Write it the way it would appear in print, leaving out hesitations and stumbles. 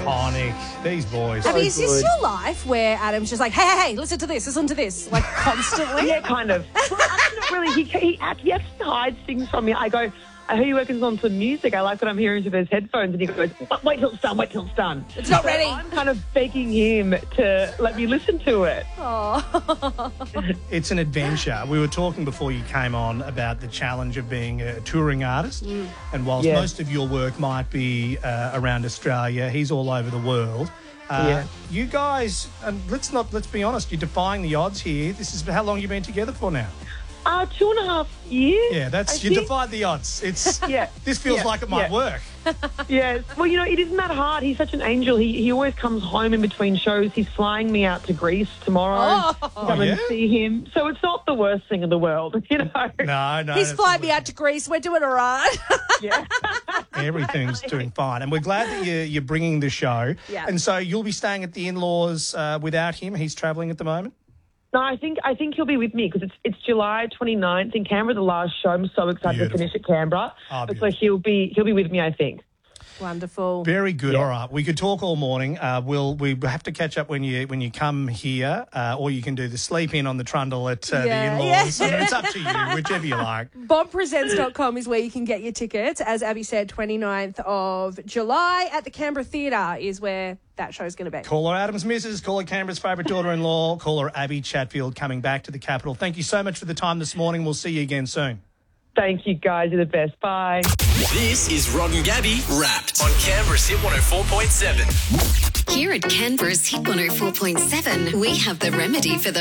iconic. These boys. I mean, is this your life where Adam's just like, hey, listen to this, like constantly? Yeah, kind of. Well, actually, not really. He actually hides things from me. I go, I hear you working on some music. I like what I'm hearing through those headphones. And he goes, wait till it's done, wait till it's done. It's not ready. I'm kind of begging him to let me listen to it. Oh. It's an adventure. We were talking before you came on about the challenge of being a touring artist. And whilst most of your work might be around Australia, he's all over the world. You guys, and let's be honest, you're defying the odds here. This is how long you've been together for now? 2.5 years. Yeah, you defied the odds. It's This feels like it might work. Yes. Well, it isn't that hard. He's such an angel. He always comes home in between shows. He's flying me out to Greece tomorrow to come and see him. So it's not the worst thing in the world, No. He's flying me out to Greece. We're doing all right. Everything's doing fine. And we're glad that you're bringing the show. Yeah. And so you'll be staying at the in-laws without him. He's travelling at the moment. No, I think he'll be with me because it's July 29th in Canberra, the last show. I'm so excited to finish at Canberra. So he'll be with me, I think. Wonderful. Very good. Yeah. All right. We could talk all morning. We have to catch up when you come here, or you can do the sleep in on the trundle at the in-laws. I mean, it's up to you, whichever you like. BombPresents.com is where you can get your tickets. As Abby said, 29th of July at the Canberra Theatre is where that show's going to be. Call her Adam's missus, call her Canberra's favourite daughter-in-law, call her Abby Chatfield coming back to the capital. Thank you so much for the time this morning. We'll see you again soon. Thank you, guys. You're the best. Bye. This is Rod and Gabby Wrapped on Canberra's Hit 104.7. Here at Canberra's Hit 104.7, we have the remedy for the